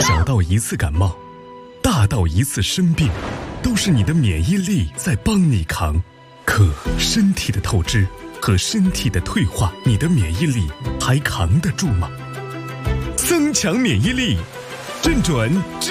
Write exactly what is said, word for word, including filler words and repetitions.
小到一次感冒，大到一次生病，都是你的免疫力在帮你扛。可身体的透支和身体的退化，你的免疫力还扛得住吗？增强免疫力，正准。